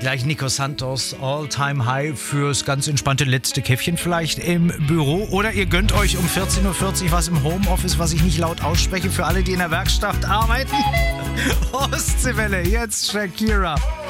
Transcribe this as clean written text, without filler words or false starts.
Gleich Nico Santos, All-Time High fürs ganz entspannte letzte Käffchen vielleicht im Büro. Oder ihr gönnt euch um 14.40 Uhr was im Homeoffice, was ich nicht laut ausspreche, für alle, die in der Werkstatt arbeiten. Ostseewelle, jetzt Shakira.